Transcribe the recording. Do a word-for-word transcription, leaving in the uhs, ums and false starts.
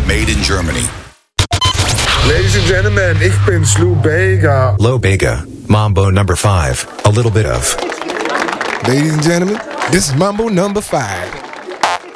Made in Germany. Ladies and gentlemen, ik ben Lou Bega. Low Bega, Mambo number five, a little bit of. Ladies and gentlemen, this is Mambo number five.